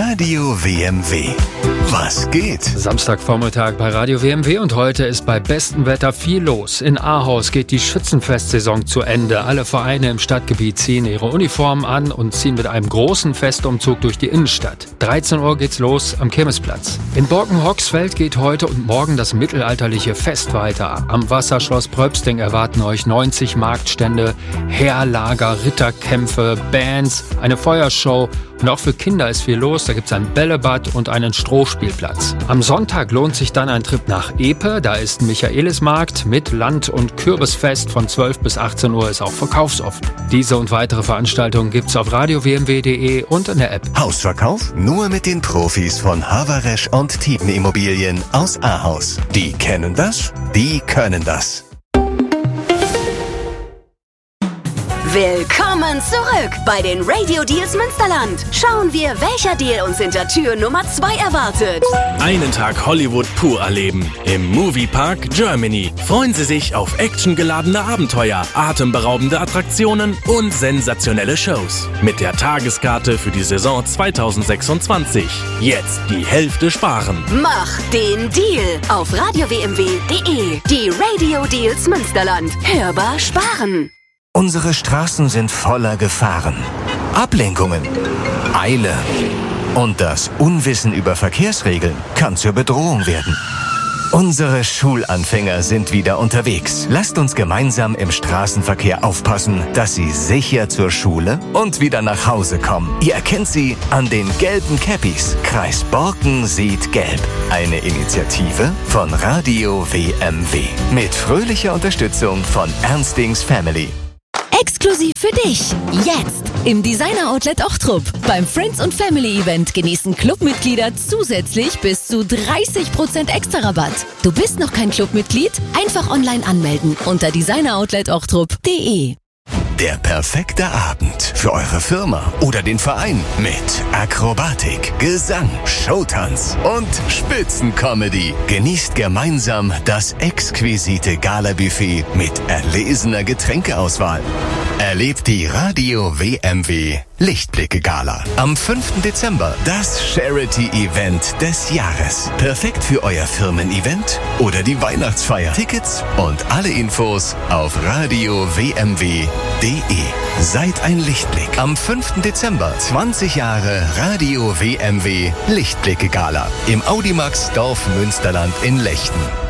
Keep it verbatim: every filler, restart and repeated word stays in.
Radio W M W. Was geht? Samstagvormittag bei Radio W M W und heute ist bei bestem Wetter viel los. In Ahaus geht die Schützenfestsaison zu Ende. Alle Vereine im Stadtgebiet ziehen ihre Uniformen an und ziehen mit einem großen Festumzug durch die Innenstadt. dreizehn Uhr geht's los am Kirmesplatz. In Borken-Hoxfeld geht heute und morgen das mittelalterliche Fest weiter. Am Wasserschloss Pröpsting erwarten euch neunzig Marktstände, Heerlager, Ritterkämpfe, Bands, eine Feuershow und auch für Kinder ist viel los. Da gibt's ein Bällebad und einen Strohspielplatz. Am Sonntag lohnt sich dann ein Trip nach Epe. Da ist Michaelismarkt mit Land- und Kürbisfest. Von zwölf bis achtzehn Uhr ist auch verkaufsoffen. Diese und weitere Veranstaltungen gibt's auf radio w m w punkt d e und in der App. Hausverkauf nur mit den Profis von Havaresch und Tiepen Immobilien aus Ahaus. Die kennen das, die können das. Willkommen zurück bei den Radio Deals Münsterland. Schauen wir, welcher Deal uns hinter Tür Nummer zwei erwartet. Einen Tag Hollywood pur erleben. Im Moviepark Germany. Freuen Sie sich auf actiongeladene Abenteuer, atemberaubende Attraktionen und sensationelle Shows. Mit der Tageskarte für die Saison zwanzig sechsundzwanzig. Jetzt die Hälfte sparen. Mach den Deal auf radio w m w punkt d e. Die Radio Deals Münsterland. Hörbar sparen. Unsere Straßen sind voller Gefahren, Ablenkungen, Eile und das Unwissen über Verkehrsregeln kann zur Bedrohung werden. Unsere Schulanfänger sind wieder unterwegs. Lasst uns gemeinsam im Straßenverkehr aufpassen, dass sie sicher zur Schule und wieder nach Hause kommen. Ihr erkennt sie an den gelben Cappies. Kreis Borken sieht gelb. Eine Initiative von Radio W M W mit fröhlicher Unterstützung von Ernstings Family. Exklusiv für dich. Jetzt im Designer Outlet Ochtrup. Beim Friends und Family Event genießen Clubmitglieder zusätzlich bis zu dreißig Prozent extra Rabatt. Du bist noch kein Clubmitglied? Einfach online anmelden unter designer outlet ochtrup punkt d e. Der perfekte Abend für eure Firma oder den Verein mit Akrobatik, Gesang, Showtanz und Spitzencomedy. Genießt gemeinsam das exquisite Gala-Buffet mit erlesener Getränkeauswahl. Erlebt die Radio W M W Lichtblicke-Gala am fünften Dezember. Das Charity-Event des Jahres. Perfekt für euer Firmen-Event oder die Weihnachtsfeier. Tickets und alle Infos auf radio w m w punkt d e. Seid ein Lichtblick. Am fünften Dezember zwanzig Jahre Radio W M W Lichtblicke-Gala im Audimax Dorf Münsterland in Lechten.